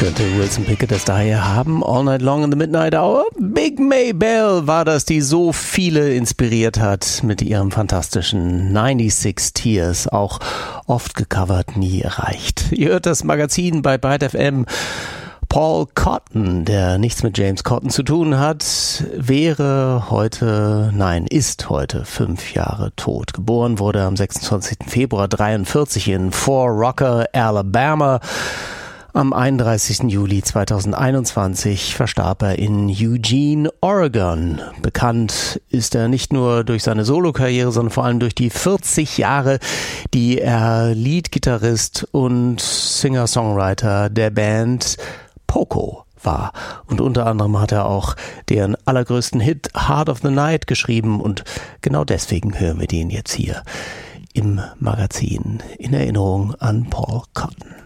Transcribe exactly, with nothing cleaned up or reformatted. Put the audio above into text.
Könnte Wilson Pickett es daher haben? All Night Long in the Midnight Hour? Big Maybelle war das, die so viele inspiriert hat mit ihrem fantastischen ninety-six Tears, auch oft gecovert, nie erreicht. Ihr hört das Magazin bei Byte F M. Paul Cotton, der nichts mit James Cotton zu tun hat, wäre heute, nein, ist heute fünf Jahre tot. Geboren wurde am sechsundzwanzigsten Februar dreiundvierzig in Fort Rocker, Alabama. Am einunddreißigsten Juli zweitausendeinundzwanzig verstarb er in Eugene, Oregon. Bekannt ist er nicht nur durch seine Solokarriere, sondern vor allem durch die vierzig Jahre, die er Leadgitarrist und Singer-Songwriter der Band Poco war. Und unter anderem hat er auch deren allergrößten Hit Heart of the Night geschrieben und genau deswegen hören wir den jetzt hier im Magazin in Erinnerung an Paul Cotton.